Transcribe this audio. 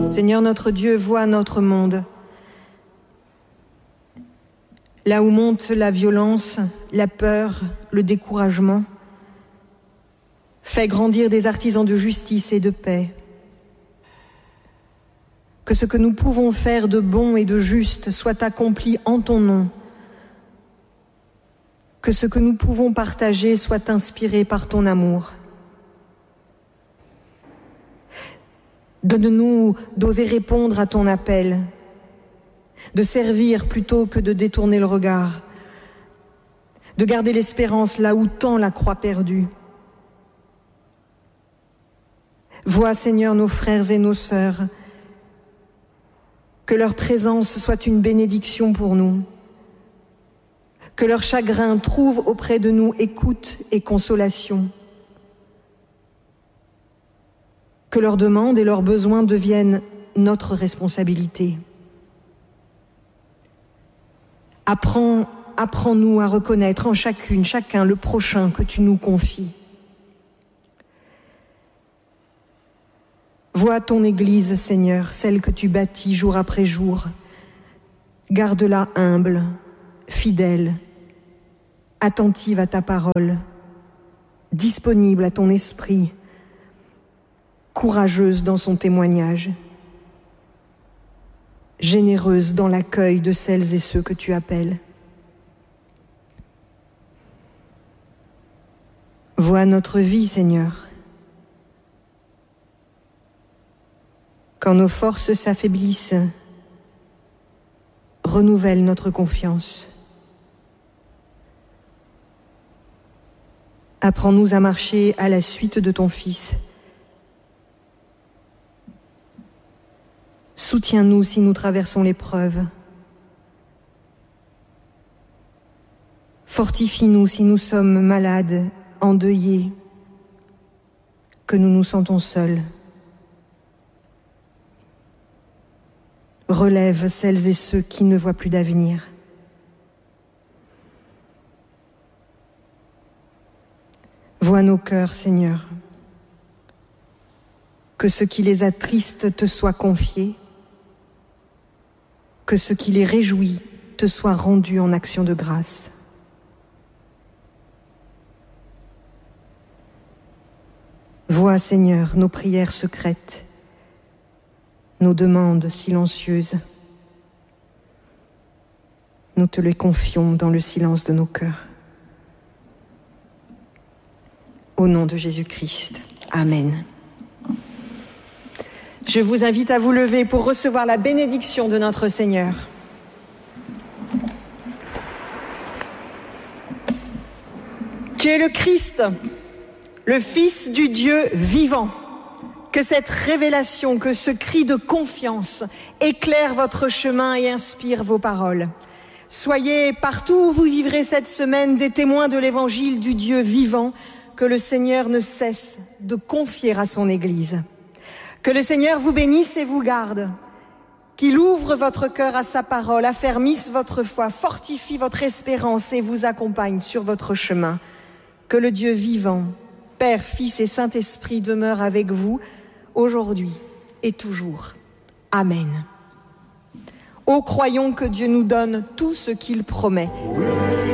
Seigneur notre Dieu, vois notre monde. Là où monte la violence, la peur, le découragement, fais grandir des artisans de justice et de paix. Que ce que nous pouvons faire de bon et de juste soit accompli en ton nom. Que ce que nous pouvons partager soit inspiré par ton amour. Donne-nous d'oser répondre à ton appel, de servir plutôt que de détourner le regard, de garder l'espérance là où tend la croix perdue. Vois, Seigneur, nos frères et nos sœurs, que leur présence soit une bénédiction pour nous, que leur chagrin trouve auprès de nous écoute et consolation, que leurs demandes et leurs besoins deviennent notre responsabilité. Apprends-nous à reconnaître en chacun le prochain que tu nous confies. Vois ton Église, Seigneur, celle que tu bâtis jour après jour. Garde-la humble, fidèle, attentive à ta parole, disponible à ton esprit, courageuse dans son témoignage, généreuse dans l'accueil de celles et ceux que tu appelles. Vois notre vie, Seigneur. Quand nos forces s'affaiblissent, renouvelle notre confiance. Apprends-nous à marcher à la suite de ton Fils. Soutiens-nous si nous traversons l'épreuve. Fortifie-nous si nous sommes malades, endeuillés, que nous nous sentons seuls. Relève celles et ceux qui ne voient plus d'avenir. Vois nos cœurs, Seigneur. Que ce qui les attriste te soit confié. Que ce qui les réjouit te soit rendu en action de grâce. Vois, Seigneur, nos prières secrètes, nos demandes silencieuses. Nous te les confions dans le silence de nos cœurs. Au nom de Jésus-Christ. Amen. Je vous invite à vous lever pour recevoir la bénédiction de notre Seigneur. Tu es le Christ, le Fils du Dieu vivant. Que cette révélation, que ce cri de confiance éclaire votre chemin et inspire vos paroles. Soyez partout où vous vivrez cette semaine des témoins de l'évangile du Dieu vivant que le Seigneur ne cesse de confier à son Église. Que le Seigneur vous bénisse et vous garde, qu'il ouvre votre cœur à sa parole, affermisse votre foi, fortifie votre espérance et vous accompagne sur votre chemin. Que le Dieu vivant, Père, Fils et Saint-Esprit demeure avec vous aujourd'hui et toujours. Amen. Ô croyons que Dieu nous donne tout ce qu'il promet.